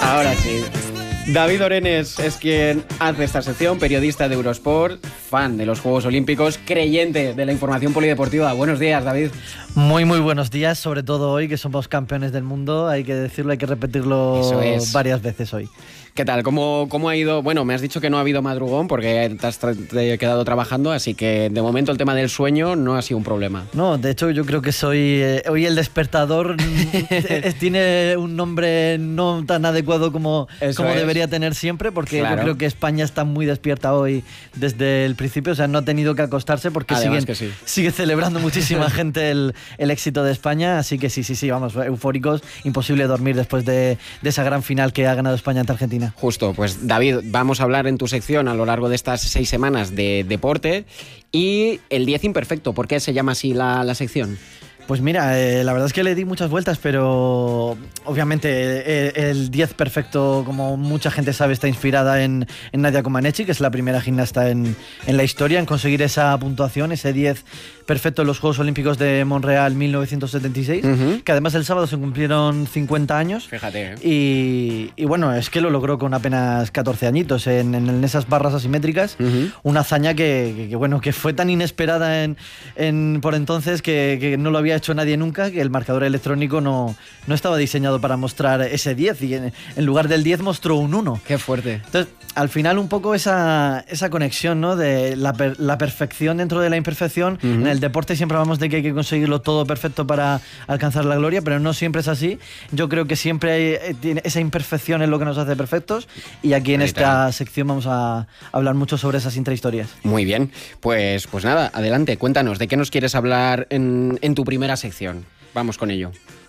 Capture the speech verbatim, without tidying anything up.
Ahora sí. David Orenes es quien hace esta sección, periodista de Eurosport, fan de los Juegos Olímpicos, creyente de la información polideportiva. Buenos días, David. Muy, muy buenos días, sobre todo hoy que somos campeones del mundo. Hay que decirlo, hay que repetirlo Eso es. varias veces hoy. ¿Qué tal? ¿Cómo, ¿Cómo ha ido? Bueno, me has dicho que no ha habido madrugón porque te has tra- te he quedado trabajando, así que de momento el tema del sueño no ha sido un problema. No, de hecho yo creo que soy eh, hoy el despertador eh, tiene un nombre no tan adecuado como, como es. debería tener siempre, porque Claro. yo creo que España está muy despierta hoy desde el principio, o sea, no ha tenido que acostarse porque Además siguen, que sí. sigue celebrando muchísima gente el, el éxito de España, así que sí, sí, sí, vamos, eufóricos, imposible dormir después de, de esa gran final que ha ganado España ante Argentina. Justo, pues David, vamos a hablar en tu sección a lo largo de estas seis semanas de deporte y el diez imperfecto. ¿Por qué se llama así la, la sección? Pues mira, eh, la verdad es que le di muchas vueltas, pero obviamente eh, el diez perfecto, como mucha gente sabe, está inspirada en, en Nadia Comaneci, que es la primera gimnasta en, en la historia en conseguir esa puntuación, ese diez perfecto en los Juegos Olímpicos de Montreal mil novecientos setenta y seis, Uh-huh. que además el sábado se cumplieron cincuenta años. Fíjate, ¿eh? Y, y bueno, es que lo logró con apenas catorce añitos en, en, en esas barras asimétricas, Uh-huh. una hazaña que, que, que, bueno, que fue tan inesperada en, en, por entonces que, que no lo había hecho nadie nunca, que el marcador electrónico no, no estaba diseñado para mostrar ese diez y en, en lugar del diez mostró un uno. Qué fuerte. Entonces, al final un poco esa, esa conexión, ¿no? De la, per, la perfección dentro de la imperfección. Uh-huh. En el deporte siempre hablamos de que hay que conseguirlo todo perfecto para alcanzar la gloria, pero no siempre es así. Yo creo que siempre hay, tiene, esa imperfección es lo que nos hace perfectos, y aquí en esta sección vamos a hablar mucho sobre esas intrahistorias. Muy bien, pues, pues nada, adelante, cuéntanos, ¿de qué nos quieres hablar en, en tu primera sección? Vamos con ello.